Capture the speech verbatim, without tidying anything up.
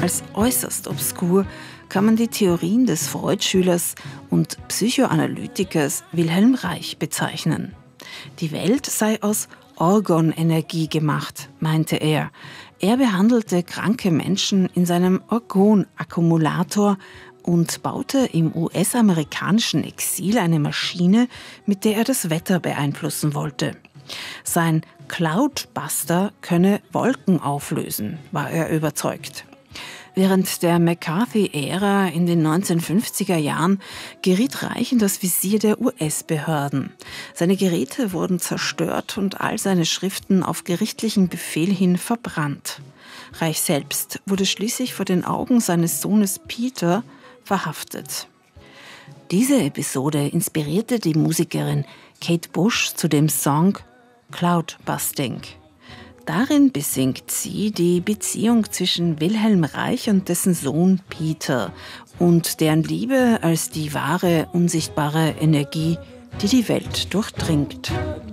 Als äußerst obskur kann man die Theorien des Freud-Schülers und Psychoanalytikers Wilhelm Reich bezeichnen. Die Welt sei aus Orgonenergie gemacht, meinte er. Er behandelte kranke Menschen in seinem Orgon-Akkumulator und baute im U S-amerikanischen Exil eine Maschine, mit der er das Wetter beeinflussen wollte. Sein Cloudbuster könne Wolken auflösen, war er überzeugt. Während der McCarthy-Ära in den neunzehnhundertfünfziger Jahren geriet Reich in das Visier der U S-Behörden. Seine Geräte wurden zerstört und all seine Schriften auf gerichtlichen Befehl hin verbrannt. Reich selbst wurde schließlich vor den Augen seines Sohnes Peter verhaftet. Diese Episode inspirierte die Musikerin Kate Bush zu dem Song Cloudbusting. Darin besingt sie die Beziehung zwischen Wilhelm Reich und dessen Sohn Peter und deren Liebe als die wahre, unsichtbare Energie, die die Welt durchdringt.